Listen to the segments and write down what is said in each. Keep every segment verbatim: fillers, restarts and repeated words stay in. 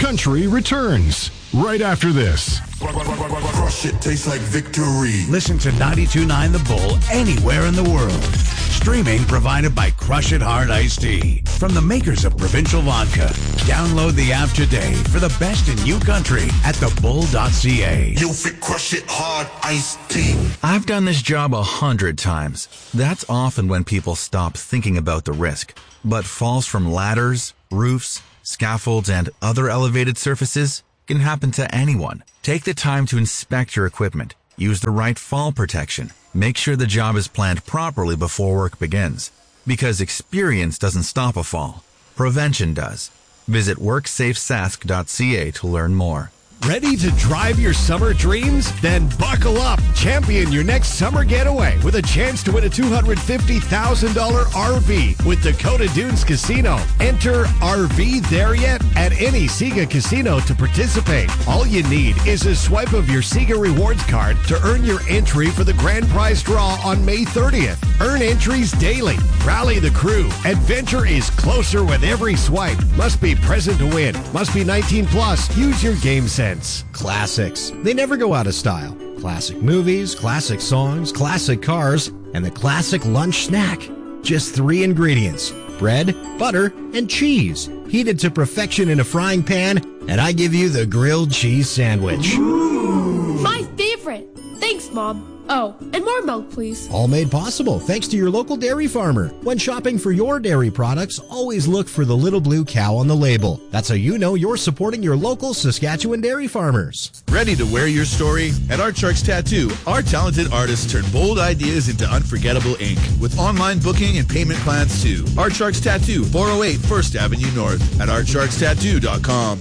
Country returns right after this. Crush it tastes like victory. Listen to ninety-two point nine The Bull anywhere in the world. Streaming provided by Crush It Hard Iced Tea. From the makers of Provincial Vodka. Download the app today for the best in new country at the bull dot c a. You fit Crush It Hard Iced Tea. I've done this job a hundred times. That's often when people stop thinking about the risk. But falls from ladders, roofs, scaffolds, and other elevated surfaces can happen to anyone. Take the time to inspect your equipment. Use the right fall protection. Make sure the job is planned properly before work begins. Because experience doesn't stop a fall. Prevention does. Visit work safe sask dot c a to learn more. Ready to drive your summer dreams? Then buckle up. Champion your next summer getaway with a chance to win a two hundred fifty thousand dollars R V with Dakota Dunes Casino. Enter R V There Yet at any Sega casino to participate. All you need is a swipe of your Sega Rewards card to earn your entry for the grand prize draw on May thirtieth. Earn entries daily. Rally the crew. Adventure is closer with every swipe. Must be present to win. Must be nineteen plus. Use your game sense. Classics. They never go out of style. Classic movies, classic songs, classic cars, and the classic lunch snack. Just three ingredients: bread, butter, and cheese. Heated to perfection in a frying pan, and I give you the grilled cheese sandwich. Ooh. My favorite. Thanks, Mom. Oh, and more milk, please. All made possible thanks to your local dairy farmer. When shopping for your dairy products, always look for the little blue cow on the label. That's how you know you're supporting your local Saskatchewan dairy farmers. Ready to wear your story? At Art Sharks Tattoo, our talented artists turn bold ideas into unforgettable ink with online booking and payment plans too. Art Sharks Tattoo, four oh eight First Avenue North at art sharks tattoo dot com.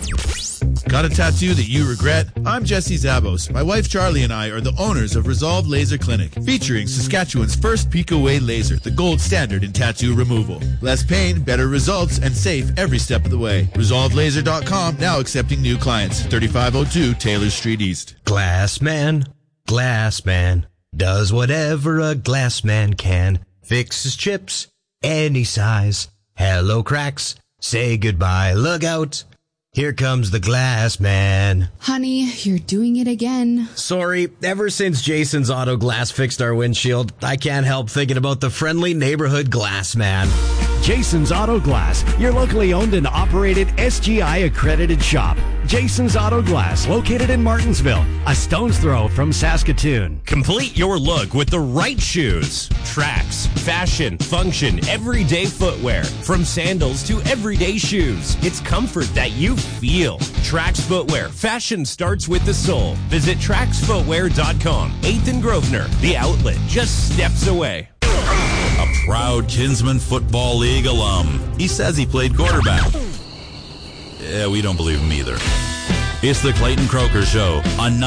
Got a tattoo that you regret? I'm Jesse Zabos. My wife Charlie and I are the owners of Resolve Laser Clinic, featuring Saskatchewan's first peak away laser, the gold standard in tattoo removal. Less pain, better results, and safe every step of the way. resolve laser dot com, now accepting new clients. thirty-five oh two Taylor Street East. Glass man, glass man, does whatever a glass man can. Fixes chips, any size. Hello cracks, say goodbye, look out. Here comes the glass man. Honey, you're doing it again. Sorry, ever since Jason's Auto Glass fixed our windshield, I can't help thinking about the friendly neighborhood glass man. Jason's Auto Glass, your locally owned and operated S G I accredited shop. Jason's Auto Glass, located in Martinsville, a stone's throw from Saskatoon. Complete your look with the right shoes. Tracks, fashion, function, everyday footwear. From sandals to everyday shoes. It's comfort that you feel. Trax Footwear. Fashion starts with the sole. Visit trax footwear dot com. eighth and Grosvenor. The outlet just steps away. A proud Kinsman Football League alum. He says he played quarterback. Yeah, we don't believe him either. It's the Clayton Croker Show on